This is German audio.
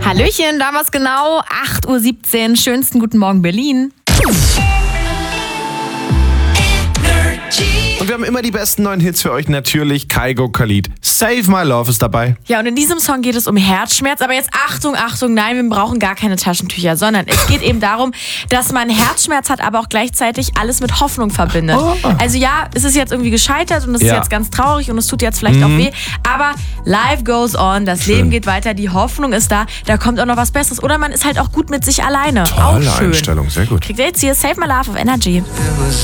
Hallöchen, damals genau 8:17 Uhr. Schönsten guten Morgen Berlin. Und wir haben immer die besten neuen Hits für euch, natürlich. Kygo Khalid. Save My Love ist dabei. Ja, und in diesem Song geht es um Herzschmerz. Aber jetzt Achtung, Achtung, nein, wir brauchen gar keine Taschentücher, sondern es geht eben darum, dass man Herzschmerz hat, aber auch gleichzeitig alles mit Hoffnung verbindet. Oh. Also ja, es ist jetzt irgendwie gescheitert und es ist Ja. jetzt ganz traurig und es tut jetzt vielleicht auch weh. Aber life goes on, das Leben geht weiter, die Hoffnung ist da kommt auch noch was Besseres. Oder man ist halt auch gut mit sich alleine. Auch Tolle schön. Einstellung, sehr gut. Kriegt ihr jetzt hier Save My Love auf Energy.